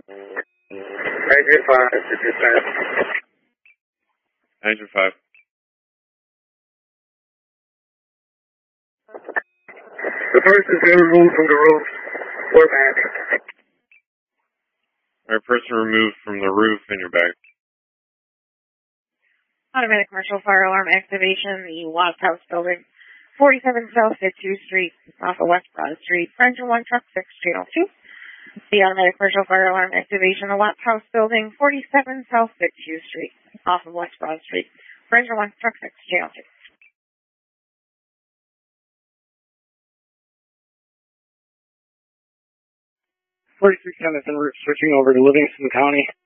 Ranger 5, to dispatch. Ranger 5. The person's been removed from the roof. We're back. Alright, person removed from the roof in your back. Automatic commercial fire alarm activation, the Watts House building, 47 South 52 Street, off of West Broad Street. Ranger 1, Truck 6, Channel 2. The automatic commercial fire alarm activation, the Watts House building, 47 South 52 Street, off of West Broad Street. Ranger 1, Truck 6, Channel 2. 43 Kenneth en route, switching over to Livingston County.